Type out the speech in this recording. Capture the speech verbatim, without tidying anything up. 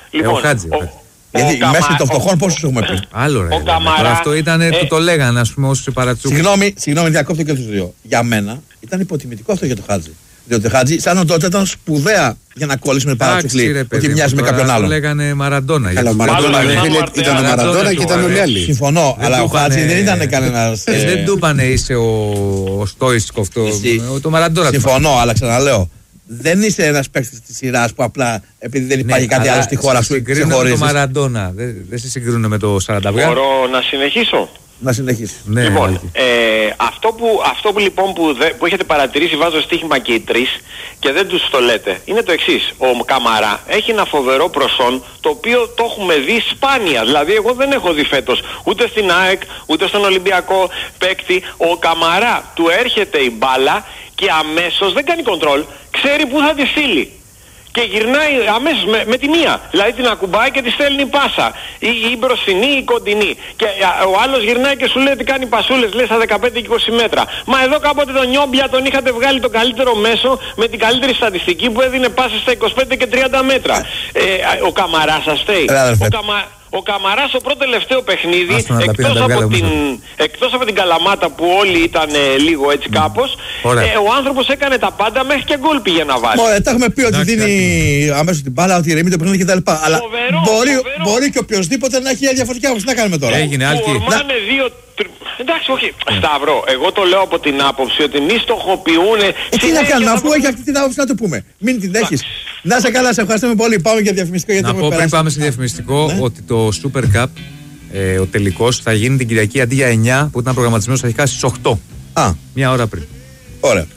Λοιπόν, ε, ο Χάτζη. Ο, Γιατί ο μέσα Καμα... των φτωχών πόσους έχουμε πει. Άλλο ρε. Ο Καμαρά, αυτό ήταν, ε, το, το λέγανε, ας πούμε, όσοι παρατσούκοι. Συγγνώμη, συγγνώμη, διακόπτω και τους δύο. Για μένα ήταν υποτιμητικό αυτό για το Χάτζη. Διότι ο Χάτζη, σαν τότε ήταν σπουδαία για να κολλήσουμε παρατσούκλι. Ότι μοιάζει με κάποιον άλλον. Το λέγανε Μαραντόνα. Καλά, ο Μαραντόνα ήταν ο Μαραντόνα και ήταν όλοι άλλοι. Συμφωνώ, αλλά ο Χάτζη δεν ήταν κανένα. Δεν του είπανε είσαι ο Στόισκοφ, το Μαραντόνα. Συμφωνώ, αλλά ξαναλέω. Δεν είσαι ένα παίκτη τη σειρά που απλά επειδή δεν υπάρχει κάτι άλλο στη χώρα σου συγκρίνουν με το Μαραντόνα. Δεν σε συγκρίνουν με το Σαρανταβιά. Μπορώ να συνεχίσω? Να συνεχίσει. Ναι, λοιπόν, ε, αυτό, που, αυτό που λοιπόν που, δε, που έχετε παρατηρήσει, βάζω στοίχημα και οι τρεις και δεν τους το λέτε, είναι το εξής. Ο Καμαρά έχει ένα φοβερό προσόν, το οποίο το έχουμε δει σπάνια. Δηλαδή εγώ δεν έχω δει φέτος ούτε στην ΑΕΚ ούτε στον Ολυμπιακό παίκτη. Ο Καμαρά του έρχεται η μπάλα και αμέσως δεν κάνει κοντρόλ, ξέρει που θα τη στείλει. Και γυρνάει αμέσως με, με τη μία. Δηλαδή την ακουμπάει και τη στέλνει πάσα. Ή, ή μπροστινή ή κοντινή. Και α, ο άλλος γυρνάει και σου λέει ότι κάνει πασούλες, λέει στα δεκαπέντε και είκοσι μέτρα. Μα εδώ κάποτε τον Νιόμπια τον είχατε βγάλει το καλύτερο μέσο με την καλύτερη στατιστική που έδινε πάσες στα είκοσι πέντε και τριάντα μέτρα. Ε, ο Καμαράς σας φταίει. Ο, Καμα, ο Καμαράς στο πρώτο τελευταίο παιχνίδι, εκτός από, την, εκτός από την Καλαμάτα που όλοι ήταν ε, λίγο έτσι κάπως, ε, ο άνθρωπος έκανε τα πάντα, μέχρι και γκολ πήγε να βάζει. Ωραία, τα έχουμε πει ότι δίνει αμέσως την μπάλα, ότι ηρεμεί το παιχνίδι κτλ. Αλλά φοβερό, μπορεί, φοβερό. μπορεί και οποιοδήποτε να έχει διαφορετική άποψη. Τι να κάνουμε τώρα. Έγινε άλλη. Ορμάνε δύο... Εντάξει, όχι. Σταυρό, εγώ το λέω από την άποψη ότι μη στοχοποιούν. Ε, τι να κάνουμε, αφού έχει αυτή την άποψη να το πούμε. Μην την έχεις. Να σε καλά, σε ευχαριστούμε πολύ. Πάμε για διαφημιστικό. Γιατί να πω πριν πάμε σε διαφημιστικό ναι. ότι το Super Cup, ε, ο τελικός, θα γίνει την Κυριακή αντί για εννιά που ήταν προγραμματισμένος αρχικά στις οκτώ. Α. Μια ώρα πριν. Ωραία.